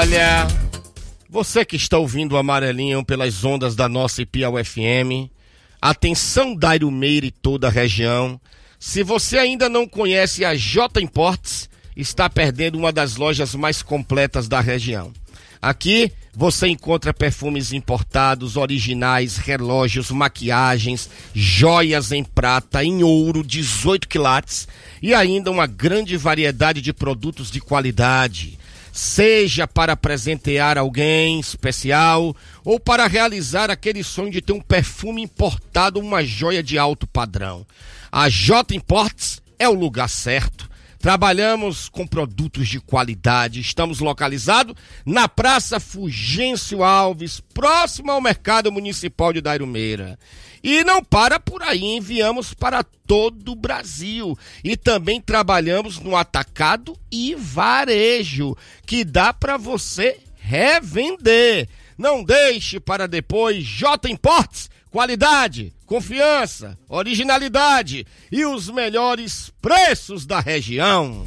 Olha, você que está ouvindo o Amarelinho pelas ondas da nossa Ipiauí FM, atenção Dairo Meira e toda a região, se você ainda não conhece a J Imports, está perdendo uma das lojas mais completas da região. Aqui você encontra perfumes importados, originais, relógios, maquiagens, joias em prata, em ouro, 18 quilates e ainda uma grande variedade de produtos de qualidade. Seja para presentear alguém especial ou para realizar aquele sonho de ter um perfume importado, uma joia de alto padrão. A J Imports é o lugar certo. Trabalhamos com produtos de qualidade. Estamos localizados na Praça Fulgêncio Alves, próximo ao Mercado Municipal de Dairo Meira. E não para por aí, enviamos para todo o Brasil. E também trabalhamos no atacado e varejo, que dá para você revender. Não deixe para depois. J Imports, qualidade, confiança, originalidade e os melhores preços da região.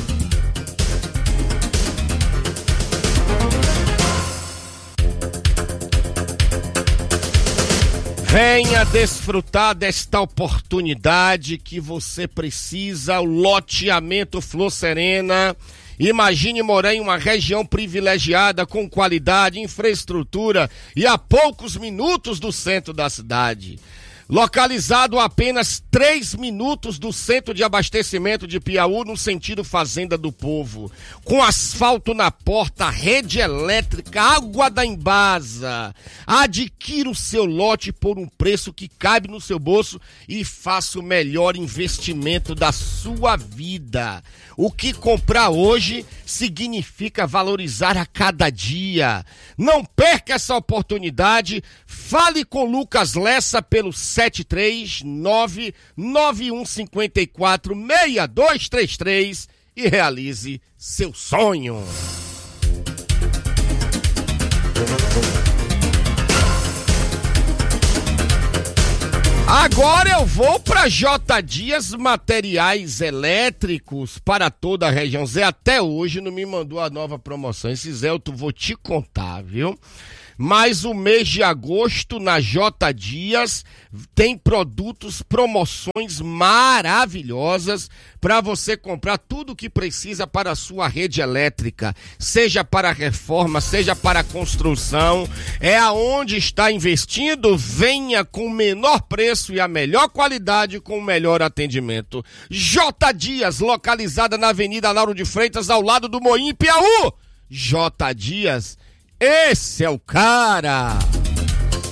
Venha desfrutar desta oportunidade que você precisa, o loteamento Flor Serena. Imagine morar em uma região privilegiada com qualidade, infraestrutura e a poucos minutos do centro da cidade. Localizado a apenas 3 minutos do centro de abastecimento de Piauí, no sentido Fazenda do Povo. Com asfalto na porta, rede elétrica, água da Embasa. Adquira o seu lote por um preço que cabe no seu bolso e faça o melhor investimento da sua vida. O que comprar hoje significa valorizar a cada dia. Não perca essa oportunidade. Fale com Lucas Lessa pelo 739-9154-6233 e realize seu sonho. Agora eu vou para J Dias Materiais Elétricos para toda a região. Zé até hoje não me mandou a nova promoção. Esse Zé eu vou te contar, viu? Mas o mês de agosto na J Dias tem produtos, promoções maravilhosas para você comprar tudo o que precisa para a sua rede elétrica, seja para reforma, seja para construção. É aonde está investindo, venha com o menor preço e a melhor qualidade com o melhor atendimento. J Dias, localizada na Avenida Lauro de Freitas, ao lado do Moinho, Piauí. J Dias, esse é o cara!